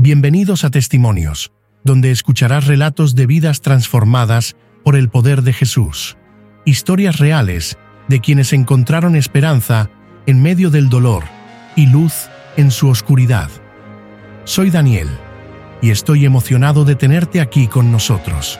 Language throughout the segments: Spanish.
Bienvenidos a Testimonios, donde escucharás relatos de vidas transformadas por el poder de Jesús. Historias reales de quienes encontraron esperanza en medio del dolor y luz en su oscuridad. Soy Daniel y estoy emocionado de tenerte aquí con nosotros.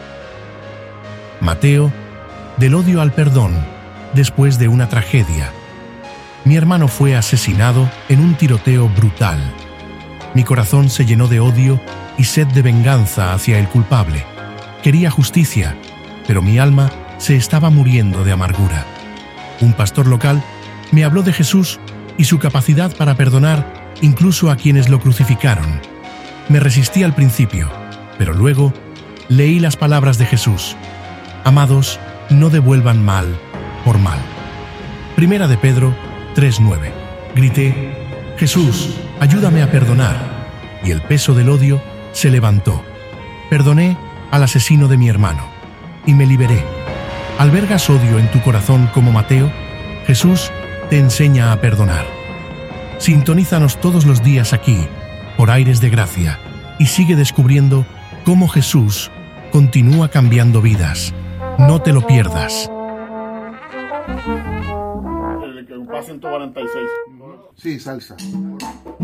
Mateo, del odio al perdón, después de una tragedia. Mi hermano fue asesinado en un tiroteo brutal. Mi corazón se llenó de odio y sed de venganza hacia el culpable. Quería justicia, pero mi alma se estaba muriendo de amargura. Un pastor local me habló de Jesús y su capacidad para perdonar incluso a quienes lo crucificaron. Me resistí al principio, pero luego leí las palabras de Jesús. Amados, no devuelvan mal por mal. Primera de Pedro 3:9. Grité: Jesús, ayúdame a perdonar. Y el peso del odio se levantó. Perdoné al asesino de mi hermano y me liberé. ¿Albergas odio en tu corazón como Mateo? Jesús te enseña a perdonar. Sintonízanos todos los días aquí, por Aires de Gracia, y sigue descubriendo cómo Jesús continúa cambiando vidas. No te lo pierdas. El que pasa 146. Sí, salsa.